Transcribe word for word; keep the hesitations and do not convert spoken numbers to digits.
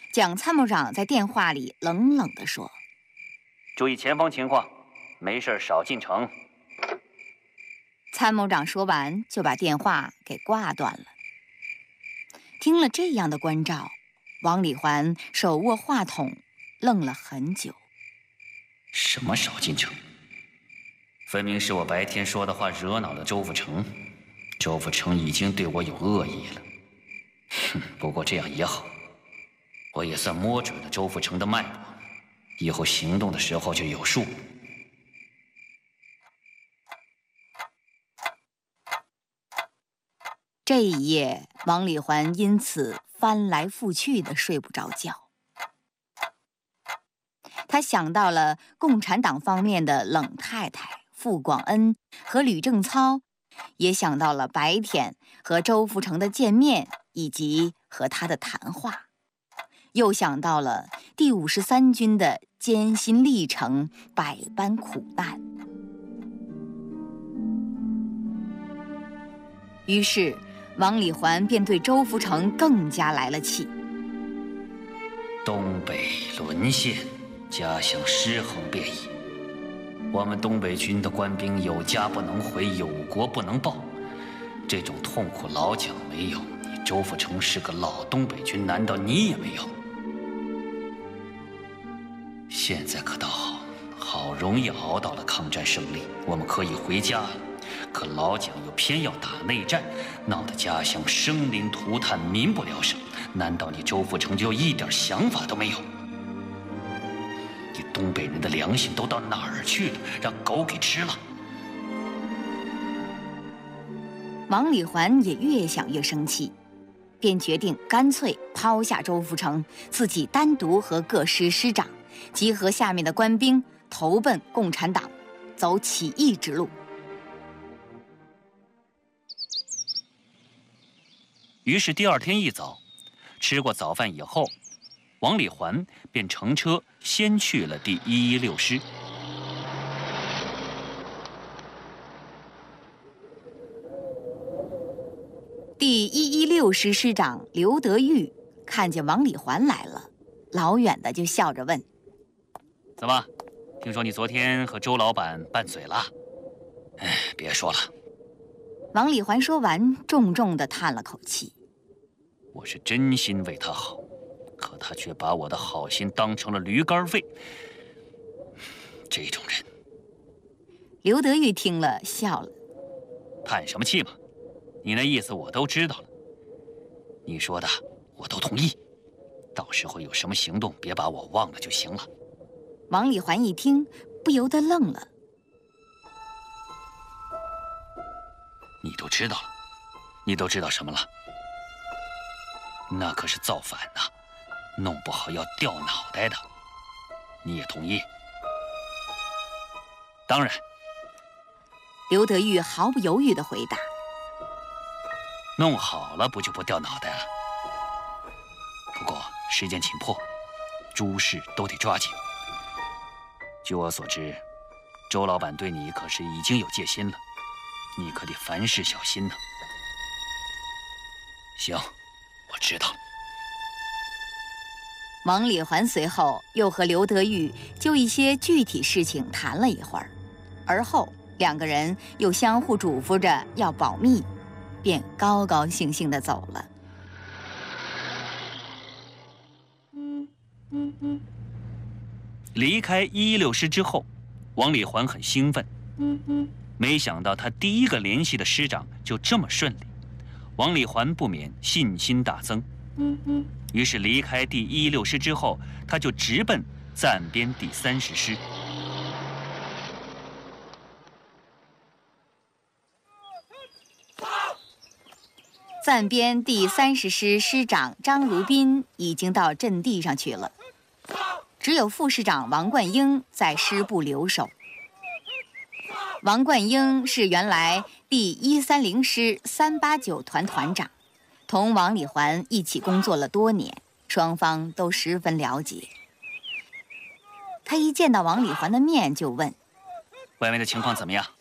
蒋参谋长在电话里冷冷地说：“ 注意前方情况，没事少进城。” 参谋长说完就把电话给挂断了。听了这样的关照，王礼环手握话筒，愣了很久。 什么少进城？分明是我白天说的话惹恼了周富成，周富成已经对我有恶意了。哼，不过这样也好，我也算摸准了周富成的脉搏，以后行动的时候就有数。 这一夜，王礼环因此翻来覆去的睡不着觉。他想到了共产党方面的冷太太傅广恩和吕正操，也想到了白天和周富成的见面以及和他的谈话，又想到了第五十三军的艰辛历程，百般苦难。于是王礼环便对周福成更加来了气。 东北沦陷，家乡失衡便已。我们东北军的官兵有家不能回，有国不能报，这种痛苦老蒋没有，你周福成是个老东北军，难道你也没有？现在可倒好，好容易熬到了抗战胜利，我们可以回家了。可老蒋又偏要打内战，闹得家乡生灵涂炭，民不聊生。难道你周富成就一点想法都没有？你东北人的良心都到哪儿去了？让狗给吃了！ 王礼环也越想越生气，便决定干脆抛下周福成，自己单独和各师师长集合下面的官兵，投奔共产党，走起义之路。 于是第二天一早，吃过早饭以后，王礼环便乘车先去了第一一六师。 第一一六师师长刘德玉看见王礼环来了，老远的就笑着问：“ 怎么，听说你昨天和周老板拌嘴了？哎，别说了。” 王礼环说完，重重地叹了口气。 我是真心为他好，可他却把我的好心当成了驴肝肺。这种人。 刘德玉听了笑了：“ 叹什么气嘛？你那意思我都知道了。你说的我都同意，到时候有什么行动，别把我忘了就行了。” 王礼环一听，不由得愣了。 你都知道了？你都知道什么了？那可是造反呐，弄不好要掉脑袋的。你也同意？当然。 刘德玉毫不犹豫地回答：“ 弄好了不就不掉脑袋了？不过时间紧迫，诸事都得抓紧。据我所知，周老板对你可是已经有戒心了，你可得凡事小心呢。”行，我知道了。 王礼环随后又和刘德玉就一些具体事情谈了一会儿，而后两个人又相互嘱咐着要保密，便高高兴兴地走了。 离开一一六师之后，王礼环很兴奋，没想到他第一个联系的师长就这么顺利，王礼环不免信心大增。于是离开第一一六师之后，他就直奔暂编第三十师。 暂编第三十师师长张如宾已经到阵地上去了，只有副师长王冠英在师部留守。王冠英是原来第一三零师三八九团团长，同王礼环一起工作了多年，双方都十分了解。他一见到王礼环的面就问：“ 外面的情况怎么样？”